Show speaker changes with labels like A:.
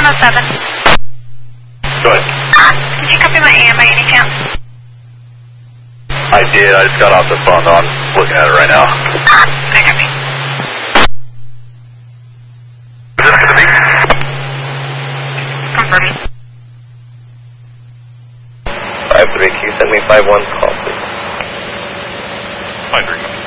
A: 107.
B: Go ahead.
A: Did you copy my AM by any chance?
B: I did. I just got off the phone, though. I'm looking at it right now.
A: I copy.
B: Is this going to be?
A: Confirming.
B: 5-3, can you send me 5-1 call, please?
C: 5-3.